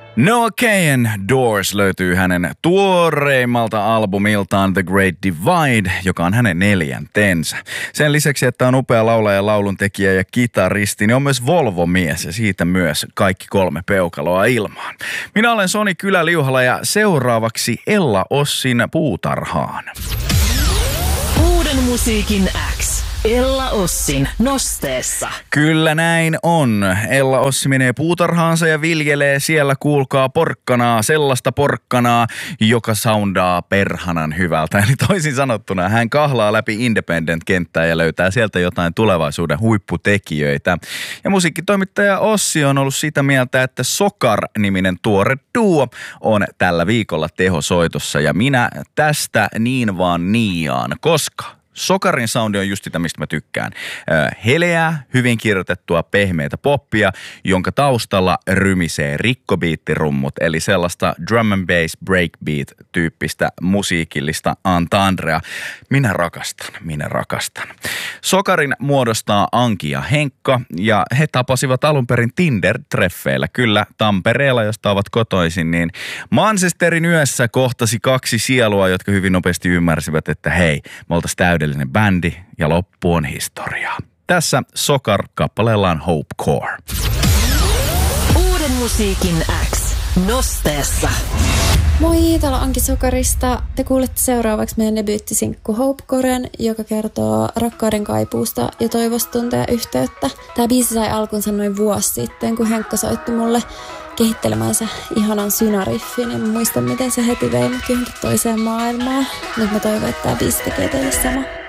Noah Kahan Doors löytyy hänen tuoreimmalta albumiltaan The Great Divide, joka on hänen 4. Sen lisäksi, että on upea laulaja, lauluntekijä ja kitaristi, niin on myös Volvo-mies ja siitä myös kaikki 3 peukaloa ilmaan. Minä olen Soni Kylä-Liuhala ja seuraavaksi Ella Ossin Puutarhaan. Uuden musiikin X. Ella Ossin Nosteessa. Kyllä näin on. Ella Ossi menee puutarhaansa ja viljelee siellä, kuulkaa, porkkanaa, sellaista porkkanaa, joka soundaa perhanan hyvältä. Eli toisin sanottuna hän kahlaa läpi Independent-kenttää ja löytää sieltä jotain tulevaisuuden huipputekijöitä. Ja musiikkitoimittaja Ossi on ollut sitä mieltä, että Sokar-niminen tuore duo on tällä viikolla tehosoitossa. Ja minä tästä niin vaan niiaan, koska Sokarin soundi on just sitä, mistä mä tykkään. Heleää, hyvin kirjoitettua, pehmeätä poppia, jonka taustalla rymisee rikkobiittirummut, eli sellaista drum and bass breakbeat-tyyppistä musiikillista entendrea. Minä rakastan. Sokarin muodostaa Anki ja Henkka, ja he tapasivat alun perin Tinder-treffeillä. Kyllä, Tampereella, josta ovat kotoisin, niin Manchesterin yössä kohtasi 2 sielua, jotka hyvin nopeasti ymmärsivät, että hei, me oltaisiin täydellinen bändi ja loppu on historiaa. Tässä Sokar kappaleellaan Hope Core. Uuden musiikin X. Nosteessa. Moi, täällä Anki Sokarista. Te kuulette seuraavaksi meidän debyyttisinkku Hope Coren, joka kertoo rakkauden kaipuusta ja toivosta tuntea yhteyttä. Tämä biisi sai alkunsa noin vuosi sitten, kun Henkka soitti mulle kehittelemänsä ihanan synariffin. Ja mä muistan, miten se heti vei mut johonkin toiseen maailmaan. Nyt mä toivon, että tämä biisi tekee teille sama.